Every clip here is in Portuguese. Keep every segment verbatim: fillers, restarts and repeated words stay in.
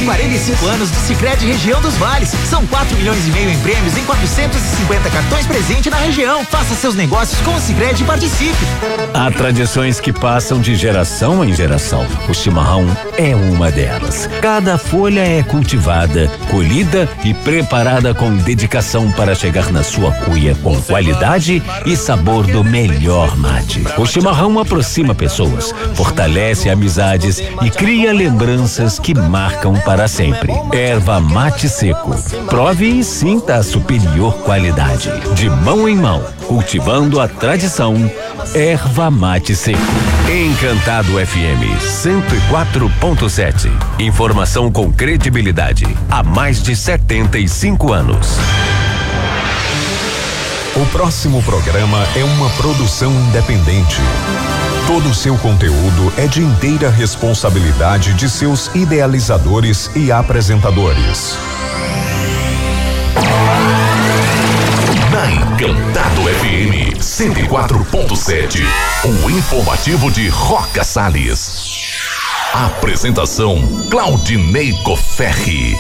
quarenta e cinco anos do Sicredi Região dos Vales. São quatro milhões e meio em prêmios em quatrocentos e cinquenta cartões presente na região. Faça seus negócios com o Sicredi e participe. Há tradições que passam de geração em geração. O chimarrão é uma delas. Cada folha é cultivada, colhida e preparada com dedicação para chegar na sua cuia com qualidade e sabor do melhor mate. O chimarrão aproxima pessoas, fortalece amizades e cria lembranças que marcam para sempre. Erva Mate Seco. Prove e sinta a superior qualidade. De mão em mão, cultivando a tradição. Erva Mate Seco. Encantado F M cento e quatro ponto sete. Informação com credibilidade há mais de setenta e cinco anos. O próximo programa é uma produção independente. Todo o seu conteúdo é de inteira responsabilidade de seus idealizadores e apresentadores. Na Encantado F M cento e quatro ponto sete, o informativo de Roca Salles. Apresentação Claudinei Coferri.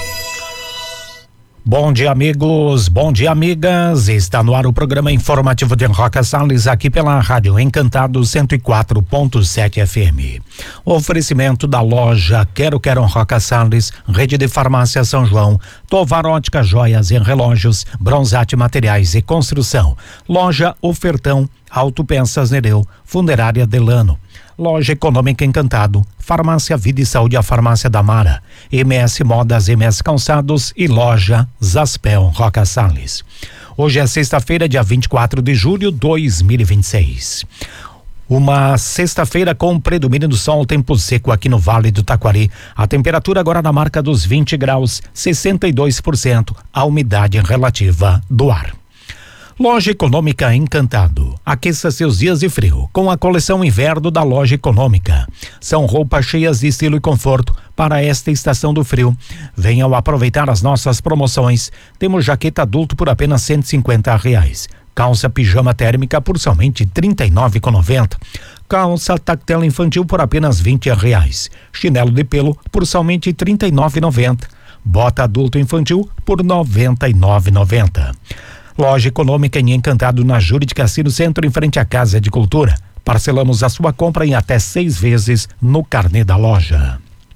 Bom dia, amigos, bom dia, amigas. Está no ar o programa informativo de Roca Salles, aqui pela Rádio Encantado cento e quatro ponto sete F M. O oferecimento da loja Quero Quero Roca Salles, Rede de Farmácia São João, Tovar Ótica Joias e Relógios, Bronzate Materiais e Construção, Loja Ofertão, Autopeças Nereu, Funerária Delano, Loja Econômica Encantado, Farmácia Vida e Saúde, a Farmácia da Mara, M S Modas, M S Calçados e Loja Zaspel Roca Salles. Hoje é sexta-feira, dia vinte e quatro de julho de dois mil e vinte e seis. Uma sexta-feira com predomínio do sol, tempo seco aqui no Vale do Taquari. A temperatura agora na marca dos vinte graus, sessenta e dois por cento a umidade relativa do ar. Loja Econômica Encantado. Aqueça seus dias de frio com a coleção inverno da Loja Econômica. São roupas cheias de estilo e conforto para esta estação do frio. Venham aproveitar as nossas promoções. Temos jaqueta adulto por apenas cento e cinquenta reais. Calça pijama térmica por somente trinta e nove reais e noventa centavos. Calça tactela infantil por apenas vinte reais. Chinelo de pelo por somente trinta e nove reais e noventa centavos. Bota adulto infantil por noventa e nove reais e noventa centavos. Loja Econômica em Encantado, na Júlio de Cassino Centro, em frente à Casa de Cultura. Parcelamos a sua compra em até seis vezes no carnê da loja.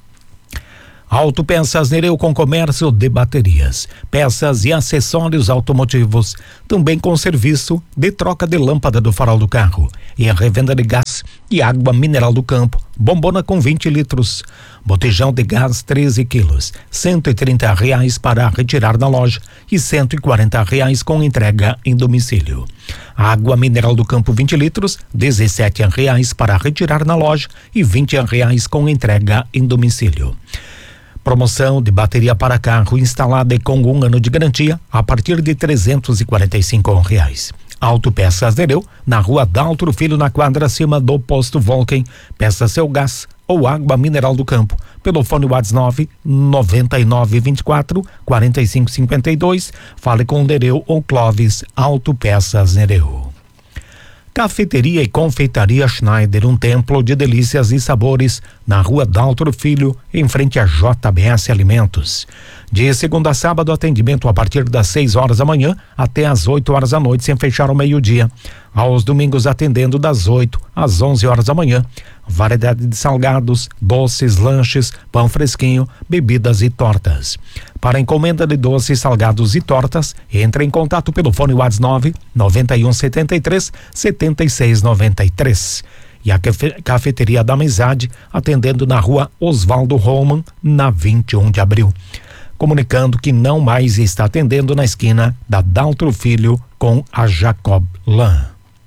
Autopeças Nereu, com comércio de baterias, peças e acessórios automotivos, também com serviço de troca de lâmpada do farol do carro e a revenda de gás e água mineral do campo, bombona com vinte litros, botijão de gás treze quilos, cento e trinta reais para retirar na loja e cento e quarenta reais com entrega em domicílio. Água mineral do campo vinte litros, dezessete reais para retirar na loja e vinte reais com entrega em domicílio. Promoção de bateria para carro instalada e com um ano de garantia a partir de trezentos e quarenta e cinco reais. Autopeças Nereu, na rua Daltro Filho, na quadra acima do posto Volken. Peça seu gás ou água mineral do campo pelo fone WhatsApp nove nove nove vinte e quatro quarenta e cinco cinquenta e dois. Fale com Nereu ou Clóvis. Autopeças Nereu. Cafeteria e Confeitaria Schneider, um templo de delícias e sabores, na rua Daltro Filho, em frente a J B S Alimentos. De segunda a sábado, atendimento a partir das seis horas da manhã até às oito horas da noite, sem fechar ao meio-dia. Aos domingos, atendendo das oito às onze horas da manhã. Variedade de salgados, doces, lanches, pão fresquinho, bebidas e tortas. Para encomenda de doces, salgados e tortas, entre em contato pelo fone WhatsApp nove nove um sete três sete seis nove três. E a Cafeteria da Amizade, atendendo na rua Oswaldo Roman, na vinte e um de abril. Comunicando que não mais está atendendo na esquina da Daltro Filho com a Jacob Lan.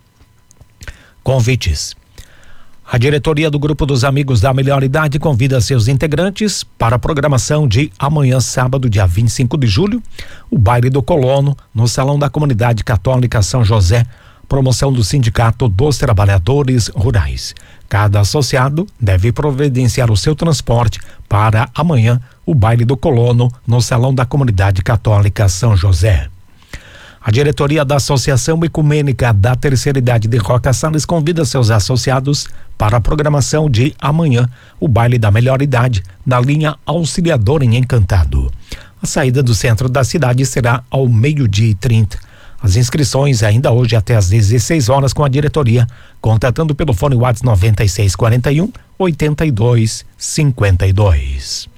Convites. A diretoria do Grupo dos Amigos da Melhor Idade convida seus integrantes para a programação de amanhã, sábado, dia vinte e cinco de julho, o baile do Colono, no Salão da Comunidade Católica São José, promoção do Sindicato dos Trabalhadores Rurais. Cada associado deve providenciar o seu transporte para amanhã, o baile do Colono, no Salão da Comunidade Católica São José. A diretoria da Associação Ecumênica da Terceira Idade de Roca Salles convida seus associados para a programação de amanhã, o baile da melhor idade, na linha Auxiliador em Encantado. A saída do centro da cidade será ao meio-dia e trinta. As inscrições ainda hoje até às dezesseis horas com a diretoria, contatando pelo fone WhatsApp noventa e seis quarenta e um, oitenta e dois cinquenta e dois.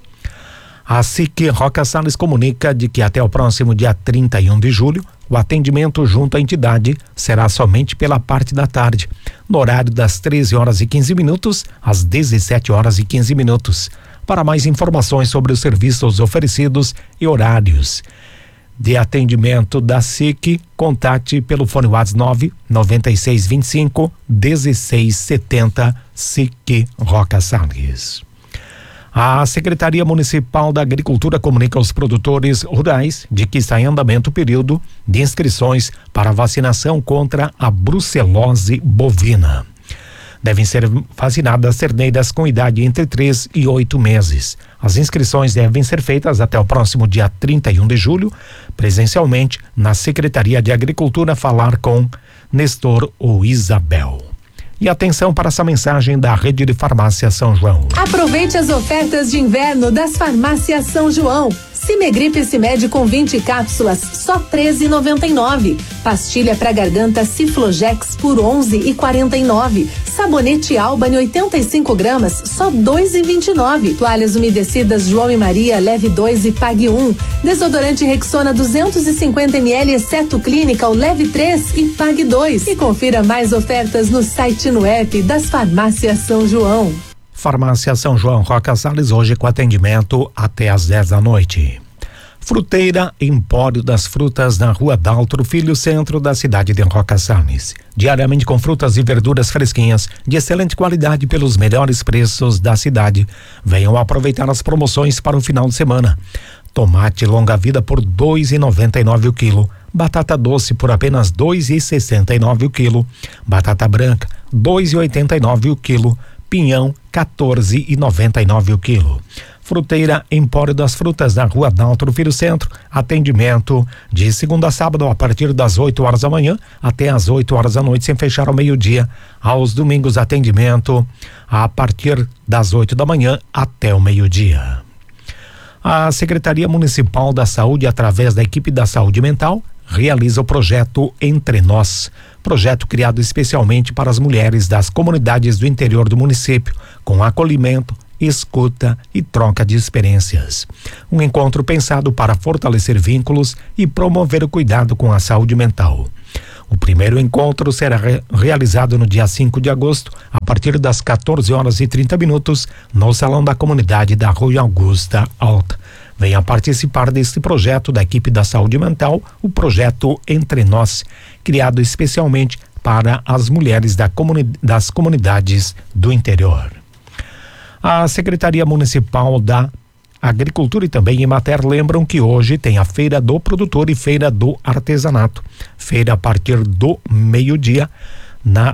A S I C Roca Salles comunica de que até o próximo dia trinta e um de julho, o atendimento junto à entidade será somente pela parte da tarde, no horário das treze horas e quinze minutos às dezessete horas e quinze minutos. Para mais informações sobre os serviços oferecidos e horários de atendimento da S I C, contate pelo fone WhatsApp nove noventa e seis vinte e cinco dezesseis setenta S I C Roca Salles. A Secretaria Municipal da Agricultura comunica aos produtores rurais de que está em andamento o período de inscrições para vacinação contra a brucelose bovina. Devem ser vacinadas terneiras com idade entre três e oito meses. As inscrições devem ser feitas até o próximo dia trinta e um de julho, presencialmente na Secretaria de Agricultura, falar com Nestor ou Isabel. E atenção para essa mensagem da Rede de Farmácia São João. Aproveite as ofertas de inverno das Farmácias São João. Cimegripe Cimed com vinte cápsulas, só treze e noventa e nove. Pastilha para garganta Ciflogex por onze e quarenta e nove. Sabonete Albany oitenta e cinco gramas, só dois e vinte e nove. Toalhas umedecidas João e Maria, leve dois e pague um. Desodorante Rexona duzentos e cinquenta mililitros, exceto Clinical, leve três e pague dois. E confira mais ofertas no site e no app das Farmácias São João. Farmácia São João Roca Salles, hoje com atendimento até às dez da noite. Fruteira Empório das Frutas na Rua Daltro Filho, centro da cidade de Roca Salles. Diariamente com frutas e verduras fresquinhas, de excelente qualidade pelos melhores preços da cidade. Venham aproveitar as promoções para o final de semana. Tomate longa vida por dois e noventa e nove o quilo. Batata doce por apenas dois e sessenta e nove o quilo. Batata branca dois e oitenta e nove o quilo. Pinhão quatorze e noventa e nove o quilo. Fruteira Empório das Frutas na Rua Daltro Filho Centro. Atendimento de segunda a sábado a partir das oito horas da manhã até às oito horas da noite, sem fechar ao meio-dia. Aos domingos, atendimento a partir das oito da manhã até o meio-dia. A Secretaria Municipal da Saúde, através da equipe da saúde mental, realiza o projeto Entre Nós, projeto criado especialmente para as mulheres das comunidades do interior do município, com acolhimento, escuta e troca de experiências. Um encontro pensado para fortalecer vínculos e promover o cuidado com a saúde mental. O primeiro encontro será re- realizado no dia cinco de agosto, a partir das quatorze horas e trinta minutos, no Salão da Comunidade da Rua Augusta Alta. Venha participar deste projeto da equipe da saúde mental, o projeto Entre Nós, criado especialmente para as mulheres da comuni- das comunidades do interior. A Secretaria Municipal da Agricultura e também Emater lembram que hoje tem a Feira do Produtor e Feira do Artesanato. Feira a partir do meio-dia na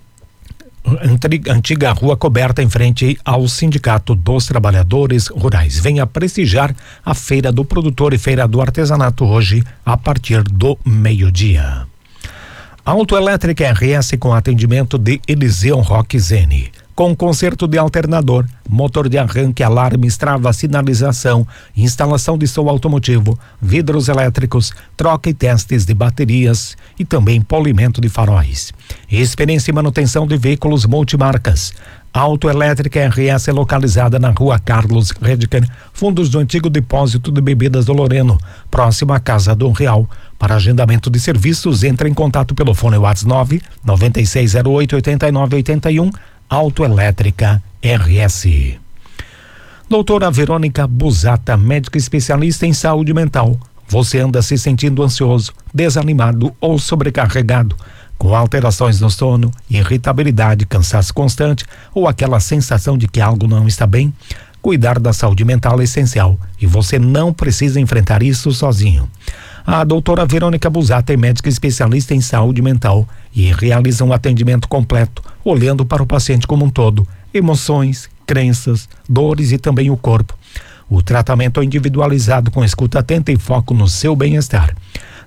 antiga Rua Coberta, em frente ao Sindicato dos Trabalhadores Rurais. Venha prestigiar a Feira do Produtor e Feira do Artesanato hoje a partir do meio-dia. Autoelétrica R S com atendimento de Eliseu Roque Zene. Com conserto de alternador, motor de arranque, alarmes, trava, sinalização, instalação de som automotivo, vidros elétricos, troca e testes de baterias e também polimento de faróis. Experiência e manutenção de veículos multimarcas. Autoelétrica R S é localizada na Rua Carlos Redker, fundos do antigo depósito de bebidas do Loreno, próximo à Casa do Real. Para agendamento de serviços, entre em contato pelo fone WhatsApp nove noventa e seis zero oito oitenta e nove oitenta e um. Autoelétrica R S. Doutora Verônica Busata, médica especialista em saúde mental. Você anda se sentindo ansioso, desanimado ou sobrecarregado, com alterações no sono, irritabilidade, cansaço constante ou aquela sensação de que algo não está bem? Cuidar da saúde mental é essencial e você não precisa enfrentar isso sozinho. A doutora Verônica Busata é médica especialista em saúde mental e realiza um atendimento completo, olhando para o paciente como um todo, emoções, crenças, dores e também o corpo. O tratamento é individualizado com escuta atenta e foco no seu bem-estar.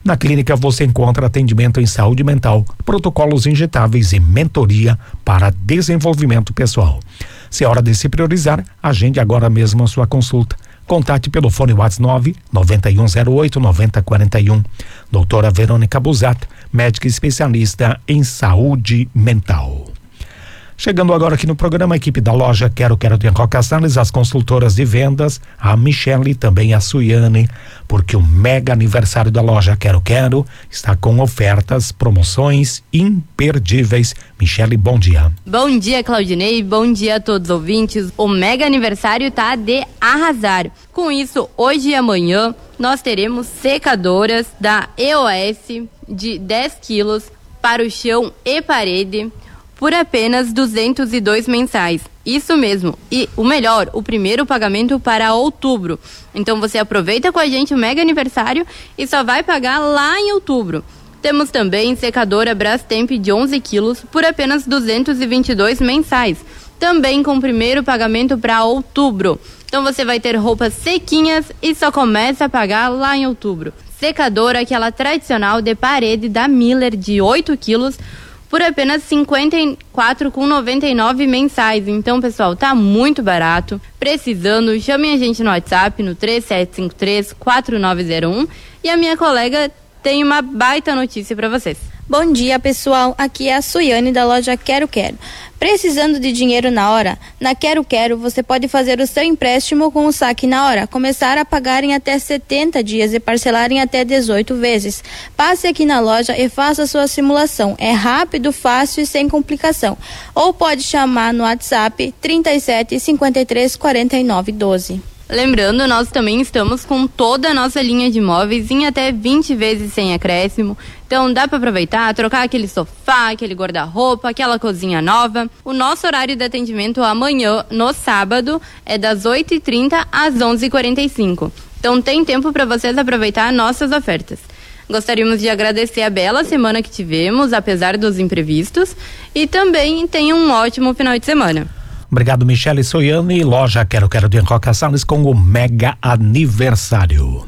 Na clínica você encontra atendimento em saúde mental, protocolos injetáveis e mentoria para desenvolvimento pessoal. Se é hora de se priorizar, agende agora mesmo a sua consulta. Contate pelo fone WhatsApp nove nove um zero oito nove zero quatro um. Doutora Verônica Busato, médica especialista em saúde mental. Chegando agora aqui no programa, a equipe da loja Quero Quero de Roca Salles, as consultoras de vendas, a Michele e também a Suiane, porque o mega aniversário da loja Quero Quero está com ofertas, promoções imperdíveis. Michele, bom dia. Bom dia, Claudinei, bom dia a todos os ouvintes. O mega aniversário tá de arrasar. Com isso, hoje e amanhã, nós teremos secadoras da E O S de dez quilos para o chão e parede, por apenas duzentos e dois mensais. Isso mesmo. E o melhor, o primeiro pagamento para outubro. Então você aproveita com a gente o mega aniversário e só vai pagar lá em outubro. Temos também secadora Brastemp de onze quilos por apenas duzentos e vinte e dois mensais. Também com o primeiro pagamento para outubro. Então você vai ter roupas sequinhas e só começa a pagar lá em outubro. Secadora, aquela tradicional de parede da Miller de oito quilos, por apenas cinquenta e quatro reais e noventa e nove centavos mensais. Então, pessoal, tá muito barato. Precisando, chamem a gente no WhatsApp no três sete cinco três quatro nove zero um e a minha colega tem uma baita notícia para vocês. Bom dia, pessoal. Aqui é a Suiane da loja Quero Quero. Precisando de dinheiro na hora? Na Quero Quero você pode fazer o seu empréstimo com o saque na hora, começar a pagar em até setenta dias e parcelar em até dezoito vezes. Passe aqui na loja e faça sua simulação. É rápido, fácil e sem complicação. Ou pode chamar no WhatsApp trinta e sete, cinquenta e três, quarenta e nove, doze. Lembrando, nós também estamos com toda a nossa linha de imóveis em até vinte vezes sem acréscimo. Então dá para aproveitar, trocar aquele sofá, aquele guarda-roupa, aquela cozinha nova. O nosso horário de atendimento amanhã, no sábado, é das oito e trinta às onze e quarenta e cinco. Então tem tempo para vocês aproveitar nossas ofertas. Gostaríamos de agradecer a bela semana que tivemos, apesar dos imprevistos. E também tenham um ótimo final de semana. Obrigado, Michele Soiane. Loja Quero Quero de Roca Salles com o mega aniversário.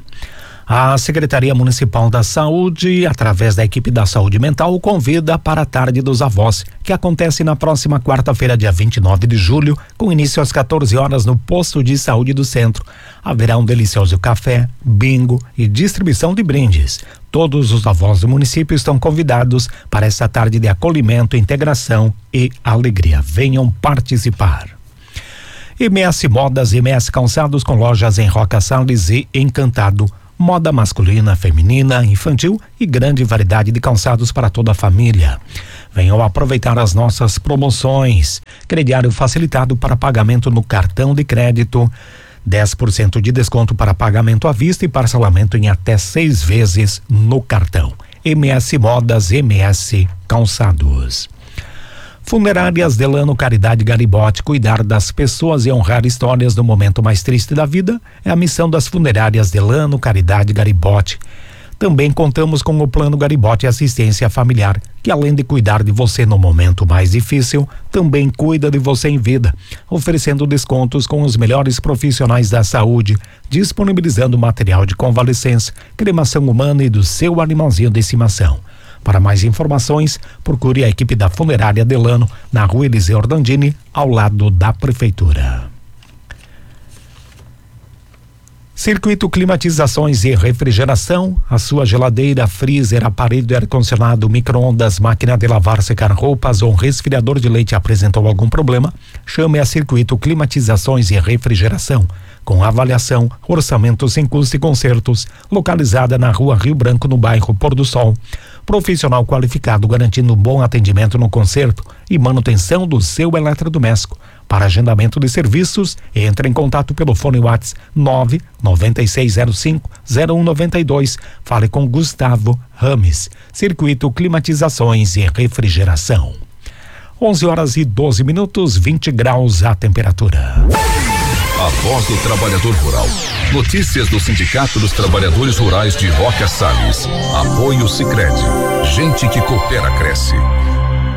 A Secretaria Municipal da Saúde, através da equipe da Saúde Mental, convida para a Tarde dos Avós, que acontece na próxima quarta-feira, dia vinte e nove de julho, com início às quatorze horas no Posto de Saúde do Centro. Haverá um delicioso café, bingo e distribuição de brindes. Todos os avós do município estão convidados para essa tarde de acolhimento, integração e alegria. Venham participar. M S Modas e M S Calçados, com lojas em Roca Salles e Encantado. Moda masculina, feminina, infantil e grande variedade de calçados para toda a família. Venham aproveitar as nossas promoções. Crediário facilitado para pagamento no cartão de crédito. dez por cento de desconto para pagamento à vista e parcelamento em até seis vezes no cartão. M S Modas, M S Calçados. Funerárias Delano Caridade Garibote, cuidar das pessoas e honrar histórias do momento mais triste da vida é a missão das Funerárias Delano Caridade Garibote. Também contamos com o Plano Garibote Assistência Familiar, que além de cuidar de você no momento mais difícil, também cuida de você em vida, oferecendo descontos com os melhores profissionais da saúde, disponibilizando material de convalescença, cremação humana e do seu animalzinho de estimação. Para mais informações, procure a equipe da Funerária Delano, na rua Eliseu Ordandini, ao lado da Prefeitura. Circuito Climatizações e Refrigeração, a sua geladeira, freezer, aparelho de ar-condicionado, micro-ondas, máquina de lavar, secar roupas ou resfriador de leite apresentou algum problema? Chame a Circuito Climatizações e Refrigeração, com avaliação, orçamento sem custo e consertos, localizada na rua Rio Branco, no bairro Pôr do Sol. Profissional qualificado garantindo um bom atendimento no conserto e manutenção do seu eletrodoméstico. Para agendamento de serviços, entre em contato pelo fone WhatsApp nove nove seis zero cinco zero um nove dois. Fale com Gustavo Rames. Circuito Climatizações e Refrigeração. onze horas e doze minutos, vinte graus a temperatura. A voz do trabalhador rural. Notícias do Sindicato dos Trabalhadores Rurais de Roca Salles. Apoio Sicredi. Gente que coopera, cresce.